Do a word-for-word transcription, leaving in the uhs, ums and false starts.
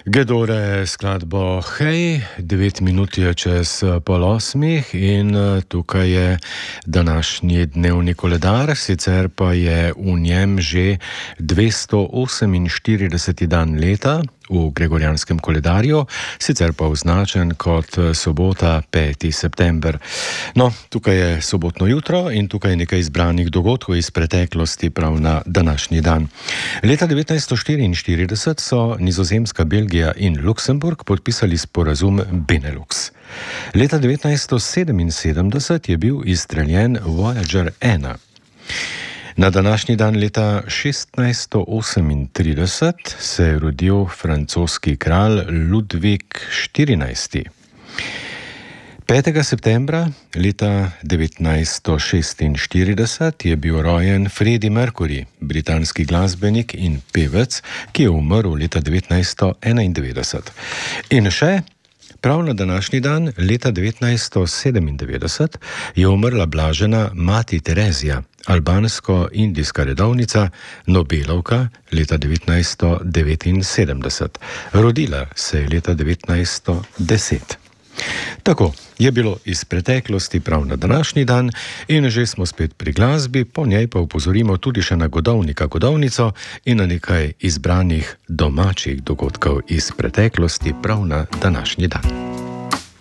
Gedore skladbo Hej, devet minut je čez pol osmih in tukaj je današnji dnevni koledar, sicer pa je v njem že dvesto oseminštirideseti dan leta v gregorjanskem koledarju, sicer pa označen kot sobota peti september. No, tukaj je sobotno jutro in tukaj je nekaj izbranih dogodkov iz preteklosti prav na današnji dan. Leta devetnajststo štiriinštirideset so Nizozemska, Belgija in Luksemburg podpisali sporazum Benelux. Leta devetnajststo sedeminsedemdeset je bil izstreljen Voyager ena. Na današnji dan leta šestnajststo osemintrideset se je rodil francoski kralj Ludvik štirinajsti. petega septembra leta devetnajststo šestinštirideset je bil rojen Freddie Mercury, britanski glasbenik in pevec, ki je umrl leta devetnajststo enaindevetdeset. In še, prav na današnji dan, leta devetnajststo sedemindevetdeset, je umrla blažena mati Terezija, albansko-indijska redovnica, Nobelovka leta devetnajststo devetinsedemdeset. Rodila se je leta devetnajststo deset. Tako je bilo iz preteklosti prav na današnji dan in že smo spet pri glasbi, po njej pa upozorimo tudi še na godovnika, godovnico in na nekaj izbranih domačih dogodkov iz preteklosti prav na današnji dan.